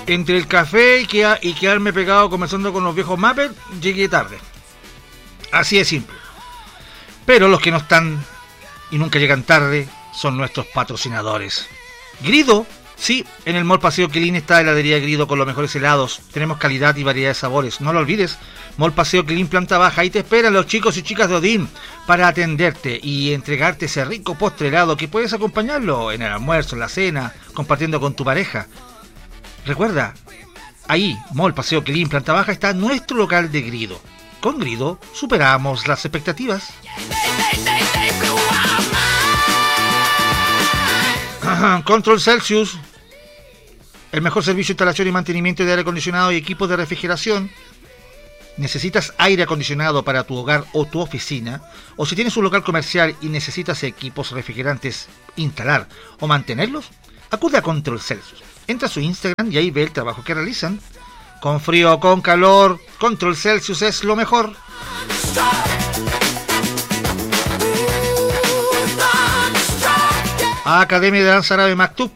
Entre el café y quedarme pegado conversando con los viejos Muppets, llegué tarde. Así de simple. Pero los que no están y nunca llegan tarde son nuestros patrocinadores. Grido, sí, en el Mall Paseo Quilín está heladería Grido con los mejores helados. Tenemos calidad y variedad de sabores, no lo olvides. Mall Paseo Quilín, planta baja, ahí te esperan los chicos y chicas de Odín para atenderte y entregarte ese rico postre helado que puedes acompañarlo en el almuerzo, en la cena, compartiendo con tu pareja. Recuerda, ahí, Mall Paseo Quilín, planta baja, está nuestro local de Grido. Con Grido superamos las expectativas. Control Celsius, el mejor servicio de instalación y mantenimiento de aire acondicionado y equipos de refrigeración. ¿Necesitas aire acondicionado para tu hogar o tu oficina? ¿O si tienes un local comercial y necesitas equipos refrigerantes instalar o mantenerlos? Acude a Control Celsius. Entra a su Instagram y ahí ve el trabajo que realizan. Con frío o con calor, Control Celsius es lo mejor. Academia de Danza Árabe Maktub.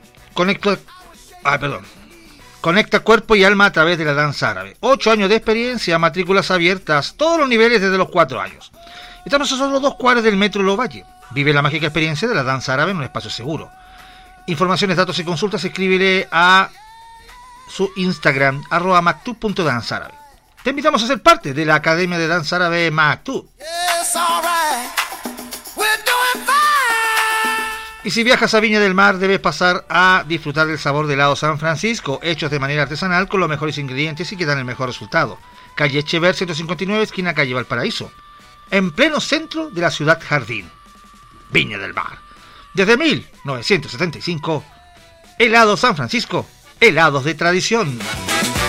Conecta cuerpo y alma a través de la danza árabe. 8 años de experiencia, matrículas abiertas, todos los niveles desde los 4 años. Estamos a solo 2 cuadras del Metro Lovalle. Vive la mágica experiencia de la danza árabe en un espacio seguro. Informaciones, datos y consultas, escríbele a su Instagram, @maktub.danzaárabe. Te invitamos a ser parte de la Academia de Danza Árabe Maktub. Y si viajas a Viña del Mar, debes pasar a disfrutar del sabor de helado San Francisco, hechos de manera artesanal con los mejores ingredientes y que dan el mejor resultado. Calle Echever 159, esquina calle Valparaíso, en pleno centro de la ciudad jardín, Viña del Mar. Desde 1975, helado San Francisco, helados de tradición.